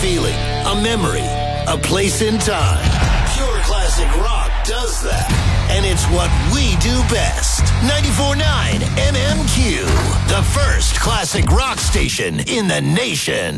feeling, a memory, a place in time. Pure classic rock does that. And it's what we do best. 94.9 MMQ, the first classic rock station in the nation.